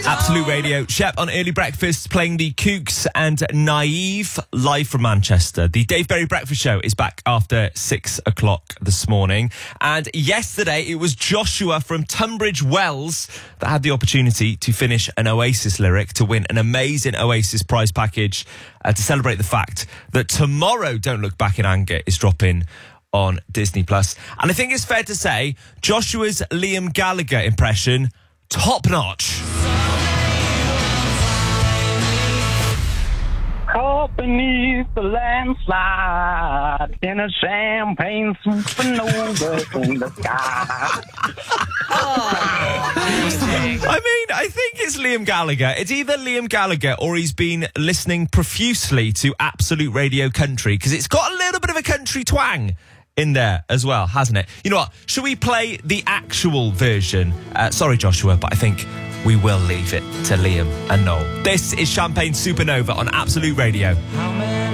Absolute Radio. Shep on Early Breakfast playing the Kooks and Naive live from Manchester. The Dave Berry Breakfast Show is back after 6 o'clock this morning. And yesterday it was Joshua from Tunbridge Wells that had the opportunity to finish an Oasis lyric to win an amazing Oasis prize package to celebrate the fact that tomorrow Don't Look Back in Anger is dropping on Disney+. And I think it's fair to say Joshua's Liam Gallagher impression, top notch. Caught beneath the landslide in a champagne supernova in the sky. I think it's Liam Gallagher. It's either Liam Gallagher or he's been listening profusely to Absolute Radio Country, because it's got a little bit of a country twang in there as well, hasn't it? You know what? Should we play the actual version? Sorry, Joshua, but I think we will leave it to Liam and Noel. This is Champagne Supernova on Absolute Radio. How many